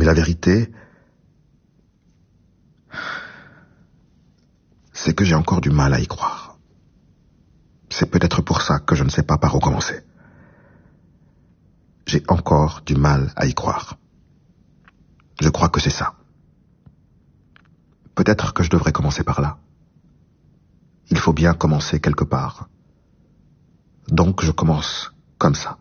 Mais la vérité, c'est que j'ai encore du mal à y croire. C'est peut-être pour ça que je ne sais pas par où commencer. J'ai encore du mal à y croire. Je crois que c'est ça. Peut-être que je devrais commencer par là. Il faut bien commencer quelque part. Donc je commence comme ça.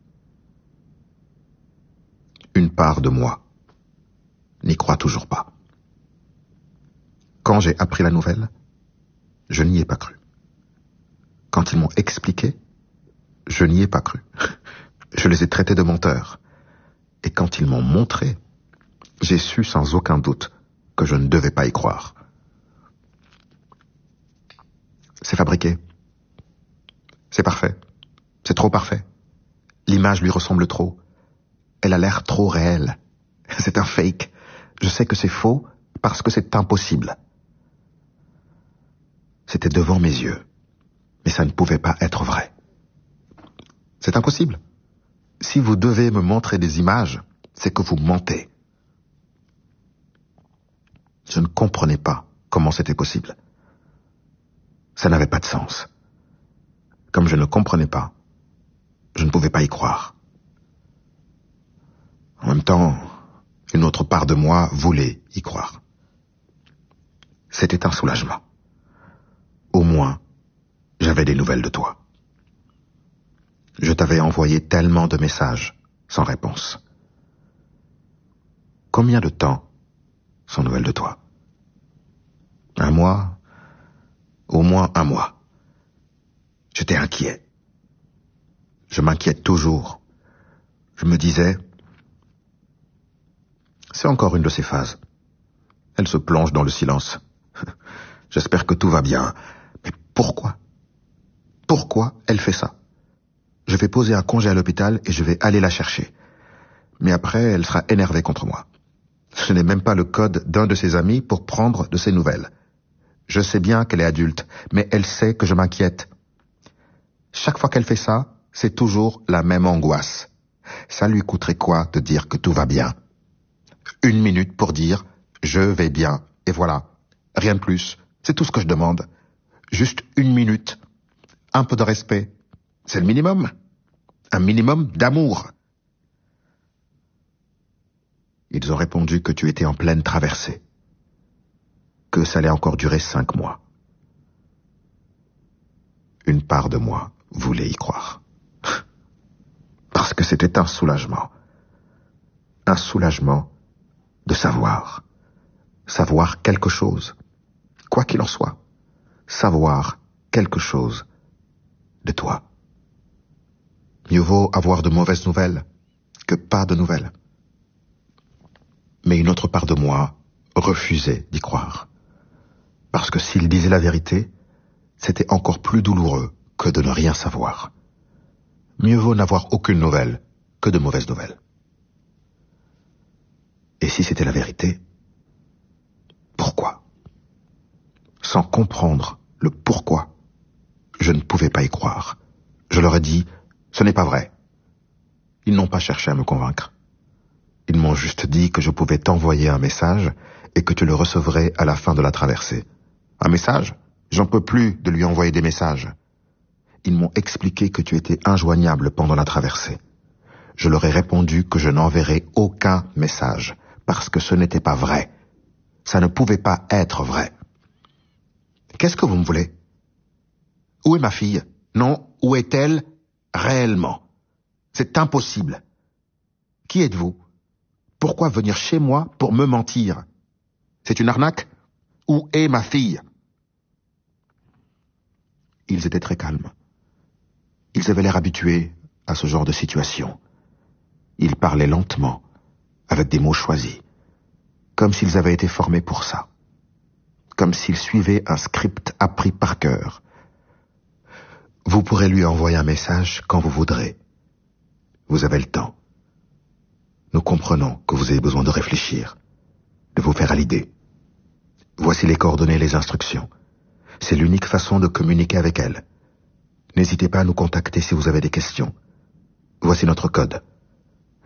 Une part de moi n'y croit toujours pas. Quand j'ai appris la nouvelle, je n'y ai pas cru. Quand ils m'ont expliqué, je n'y ai pas cru. Je les ai traités de menteurs. Et quand ils m'ont montré, j'ai su sans aucun doute que je ne devais pas y croire. C'est fabriqué. C'est parfait. C'est trop parfait. L'image lui ressemble trop. Elle a l'air trop réelle. C'est un fake. Je sais que c'est faux parce que c'est impossible. C'était devant mes yeux. Mais ça ne pouvait pas être vrai. C'est impossible. Si vous devez me montrer des images, c'est que vous mentez. Je ne comprenais pas comment c'était possible. Ça n'avait pas de sens. Comme je ne comprenais pas, je ne pouvais pas y croire. En même temps, une autre part de moi voulait y croire. C'était un soulagement. Au moins, j'avais des nouvelles de toi. Je t'avais envoyé tellement de messages sans réponse. Combien de temps sans nouvelles de toi? 1 mois? Au moins 1 mois. J'étais inquiet. Je m'inquiète toujours. Je me disais, c'est encore une de ces phases. Elle se plonge dans le silence. J'espère que tout va bien. Mais pourquoi? Pourquoi elle fait ça? Je vais poser un congé à l'hôpital et je vais aller la chercher. Mais après, elle sera énervée contre moi. Je n'ai même pas le code d'un de ses amis pour prendre de ses nouvelles. Je sais bien qu'elle est adulte, mais elle sait que je m'inquiète. Chaque fois qu'elle fait ça, c'est toujours la même angoisse. Ça lui coûterait quoi de dire que tout va bien? 1 minute pour dire « je vais bien » et voilà. Rien de plus. C'est tout ce que je demande. Juste 1 minute. Un peu de respect. C'est le minimum. Un minimum d'amour. Ils ont répondu que tu étais en pleine traversée. Que ça allait encore durer 5 mois. Une part de moi voulait y croire. Parce que c'était un soulagement. Un soulagement de savoir. Savoir quelque chose. Quoi qu'il en soit. Savoir quelque chose de toi. Mieux vaut avoir de mauvaises nouvelles que pas de nouvelles. Mais une autre part de moi refusait d'y croire. Parce que s'il disait la vérité, c'était encore plus douloureux que de ne rien savoir. Mieux vaut n'avoir aucune nouvelle que de mauvaises nouvelles. Et si c'était la vérité, pourquoi? Sans comprendre le pourquoi, je ne pouvais pas y croire. Je leur ai dit, ce n'est pas vrai. Ils n'ont pas cherché à me convaincre. Ils m'ont juste dit que je pouvais t'envoyer un message et que tu le recevrais à la fin de la traversée. Un message? J'en peux plus de lui envoyer des messages. Ils m'ont expliqué que tu étais injoignable pendant la traversée. Je leur ai répondu que je n'enverrais aucun message, parce que ce n'était pas vrai. Ça ne pouvait pas être vrai. Qu'est-ce que vous me voulez? Où est ma fille? Non, où est-elle réellement? C'est impossible. Qui êtes-vous? Pourquoi venir chez moi pour me mentir? C'est une arnaque? Où est ma fille? Ils étaient très calmes. Ils avaient l'air habitués à ce genre de situation. Ils parlaient lentement, avec des mots choisis, comme s'ils avaient été formés pour ça, comme s'ils suivaient un script appris par cœur. Vous pourrez lui envoyer un message quand vous voudrez. Vous avez le temps. Nous comprenons que vous avez besoin de réfléchir, de vous faire à l'idée. Voici les coordonnées et les instructions. C'est l'unique façon de communiquer avec elle. N'hésitez pas à nous contacter si vous avez des questions. Voici notre code.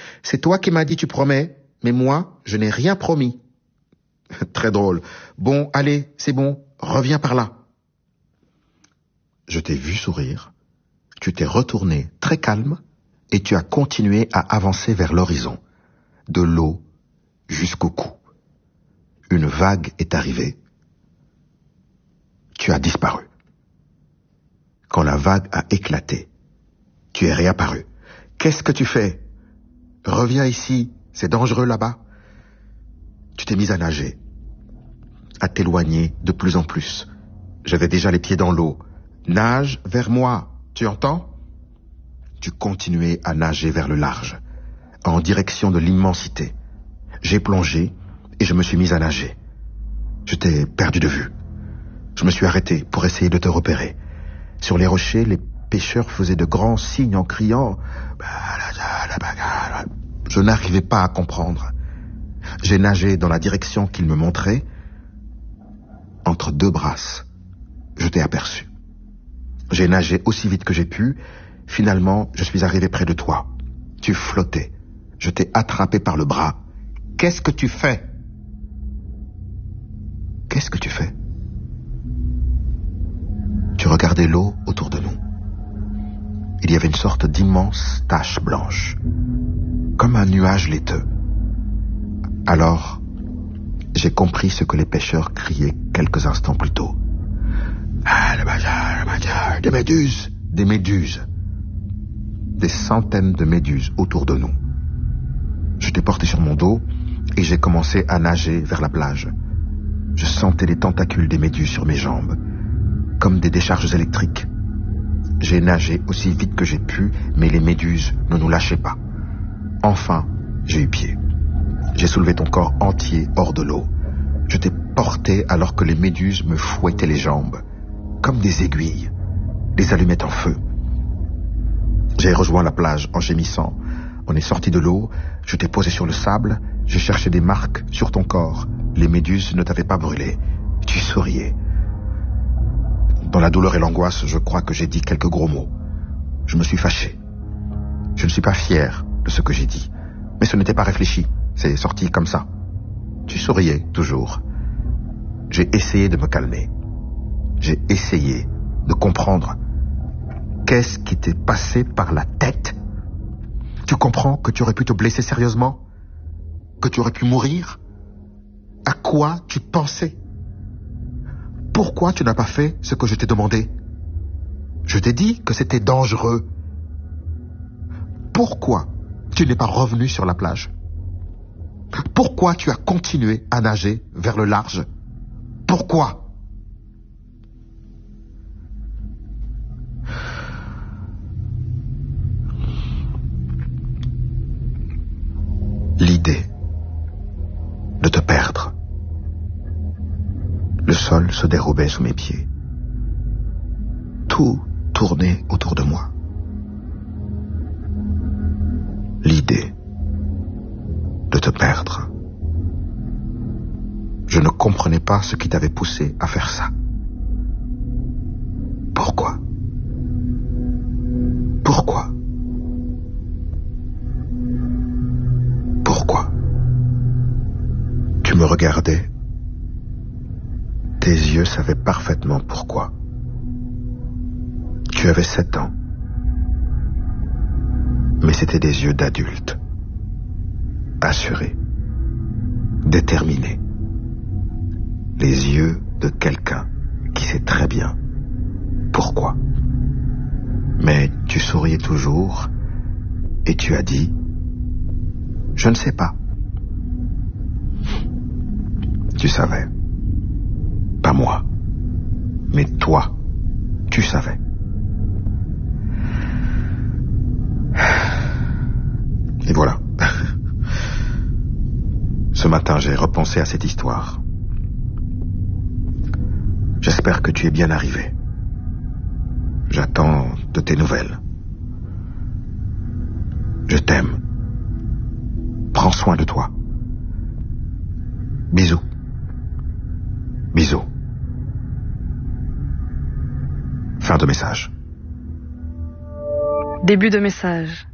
C'est toi qui m'as dit tu promets, mais moi, je n'ai rien promis. Très drôle. Bon, allez, c'est bon, reviens par là. Je t'ai vu sourire, tu t'es retourné très calme et tu as continué à avancer vers l'horizon, de l'eau jusqu'au cou. Une vague est arrivée. Tu as disparu. Quand la vague a éclaté, tu es réapparu. Qu'est-ce que tu fais? Reviens ici, c'est dangereux là-bas. Tu t'es mis à nager, à t'éloigner de plus en plus. J'avais déjà les pieds dans l'eau. Nage vers moi, tu entends? Tu continuais à nager vers le large, en direction de l'immensité. J'ai plongé et je me suis mis à nager. Je t'ai perdu de vue. Je me suis arrêté pour essayer de te repérer. Sur les rochers, les pêcheurs faisaient de grands signes en criant. Je n'arrivais pas à comprendre. J'ai nagé dans la direction qu'ils me montraient. Entre deux brasses, je t'ai aperçu. J'ai nagé aussi vite que j'ai pu. Finalement, je suis arrivé près de toi. Tu flottais. Je t'ai attrapé par le bras. Qu'est-ce que tu fais? Qu'est-ce que tu fais? Tu regardais l'eau autour de nous. Il y avait une sorte d'immense tache blanche, comme un nuage laiteux. Alors, j'ai compris ce que les pêcheurs criaient quelques instants plus tôt. Ah, le bazar, des méduses, des méduses. Des centaines de méduses autour de nous. Je t'ai porté sur mon dos et j'ai commencé à nager vers la plage. Je sentais les tentacules des méduses sur mes jambes, comme des décharges électriques. J'ai nagé aussi vite que j'ai pu, mais les méduses ne nous lâchaient pas. Enfin, j'ai eu pied. J'ai soulevé ton corps entier hors de l'eau. Je t'ai porté alors que les méduses me fouettaient les jambes, comme des aiguilles, des allumettes en feu. J'ai rejoint la plage en gémissant. On est sorti de l'eau, je t'ai posé sur le sable, j'ai cherché des marques sur ton corps. Les méduses ne t'avaient pas brûlé. Tu souriais. Dans la douleur et l'angoisse, je crois que j'ai dit quelques gros mots. Je me suis fâché. Je ne suis pas fier de ce que j'ai dit. Mais ce n'était pas réfléchi. C'est sorti comme ça. Tu souriais, toujours. J'ai essayé de me calmer. J'ai essayé de comprendre. Qu'est-ce qui t'est passé par la tête? Tu comprends que tu aurais pu te blesser sérieusement? Que tu aurais pu mourir? À quoi tu pensais? Pourquoi tu n'as pas fait ce que je t'ai demandé? Je t'ai dit que c'était dangereux. Pourquoi tu n'es pas revenu sur la plage? Pourquoi tu as continué à nager vers le large? Pourquoi? L'idée de te perdre. Le sol se dérobait sous mes pieds. Tout tournait autour de moi. L'idée de te perdre. Je ne comprenais pas ce qui t'avait poussé à faire ça. Pourquoi? Pourquoi? Pourquoi? Tu me regardais. Tes yeux savaient parfaitement pourquoi. Tu avais 7 ans. Mais c'était des yeux d'adulte. Assurés. Déterminés. Les yeux de quelqu'un qui sait très bien pourquoi. Mais tu souriais toujours et tu as dit « Je ne sais pas ». Tu savais. Pas moi. Mais toi, tu savais. Et voilà. Ce matin, j'ai repensé à cette histoire. J'espère que tu es bien arrivé. J'attends de tes nouvelles. Je t'aime. Prends soin de toi. Bisous. Bisous. Fin de message. Début de message.